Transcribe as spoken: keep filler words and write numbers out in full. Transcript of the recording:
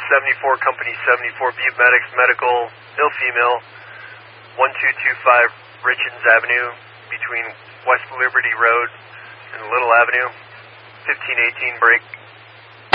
seventy-four, Company seventy-four, Butte Medics Medical, male female, one two two five Richards Avenue, between West Liberty Road and Little Avenue, fifteen eighteen break.